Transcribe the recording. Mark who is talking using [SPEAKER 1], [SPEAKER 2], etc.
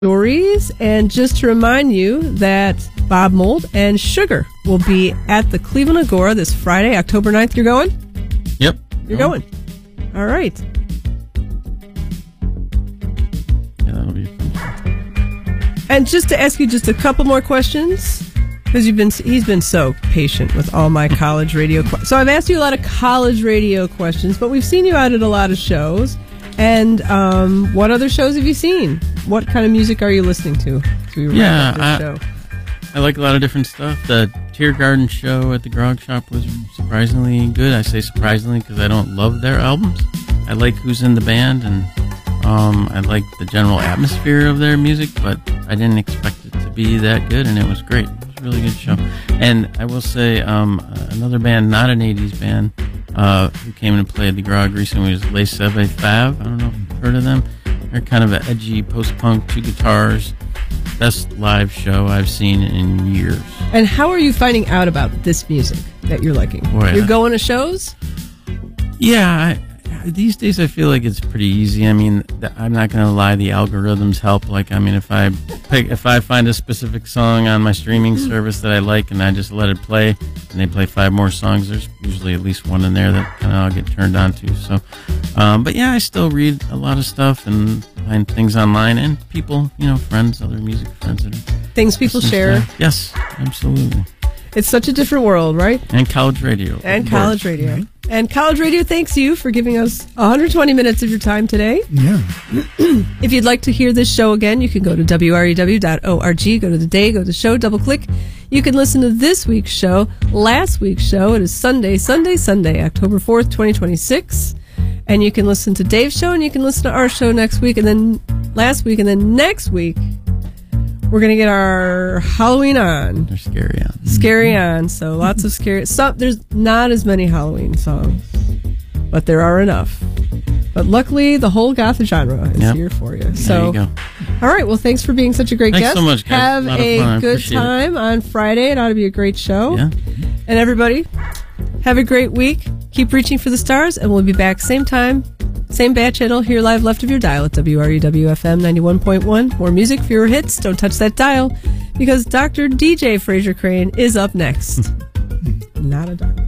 [SPEAKER 1] stories. And just to remind you that Bob Mould and Sugar will be at the Cleveland Agora this Friday, October 9th. You're going?
[SPEAKER 2] Yep.
[SPEAKER 1] You're going. All right.
[SPEAKER 2] Yeah, that'll be fun.
[SPEAKER 1] And just to ask you just a couple more questions, because he's been so patient with all my college radio questions. So I've asked you a lot of college radio questions, but we've seen you out at a lot of shows. And what other shows have you seen? What kind of music are you listening to?
[SPEAKER 2] I like a lot of different stuff. The Tear Garden show at the Grog Shop was surprisingly good. I say surprisingly because I don't love their albums. I like who's in the band, and I like the general atmosphere of their music, but I didn't expect it to be that good, and it was great. It was a really good show. And I will say another band, not an 80s band, who came and played the Grog recently was Les Seve Fav. I don't know if you've heard of them. They're kind of an edgy post-punk, two guitars. Best live show I've seen in years.
[SPEAKER 1] And how are you finding out about this music that you're liking? You're going to shows?
[SPEAKER 2] Yeah, these days I feel like it's pretty easy. I mean, I'm not going to lie, the algorithms help. Like, I mean, if I find a specific song on my streaming service that I like and I just let it play, and they play 5 more songs, there's usually at least one in there that kind of I'll get turned on to. So, but yeah, I still read a lot of stuff and find things online and people, friends, other music friends.
[SPEAKER 1] Things people share.
[SPEAKER 2] Yes, absolutely.
[SPEAKER 1] It's such a different world, right?
[SPEAKER 2] And college radio.
[SPEAKER 1] And college radio. Right. And College Radio thanks you for giving us 120 minutes of your time today.
[SPEAKER 3] Yeah.
[SPEAKER 1] If you'd like to hear this show again, you can go to WREW.org, go to the day, go to show, double click. You can listen to this week's show, last week's show. It is Sunday, October 4th, 2026. And you can listen to Dave's show, and you can listen to our show next week, and then last week, and then next week, we're going to get our Halloween on.
[SPEAKER 2] Or Scary on.
[SPEAKER 1] Scary on. So lots of scary. There's not as many Halloween songs, but there are enough. But luckily, the whole goth genre is here for you. So,
[SPEAKER 2] there you go.
[SPEAKER 1] All right. Well, thanks for being such a great guest.
[SPEAKER 2] Thanks so much, guys.
[SPEAKER 1] Have a good time on Friday. It ought to be a great show.
[SPEAKER 2] Yeah.
[SPEAKER 1] And everybody, have a great week. Keep reaching for the stars, and we'll be back same time, same bad channel, here live left of your dial at WREW-FM 91.1. More music, fewer hits. Don't touch that dial, because Dr. DJ Fraser Crane is up next. Not a doctor.